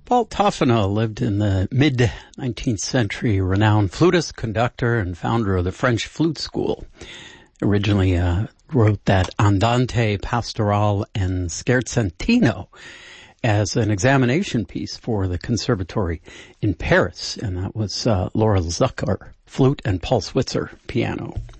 Paul Toffena lived in the mid-19th century, renowned flutist, conductor, and founder of the French Flute School. Originally wrote that Andante, Pastoral, and Scherzantino as an examination piece for the conservatory in Paris, and that was Laura Zucker, flute, and Paul Switzer, piano.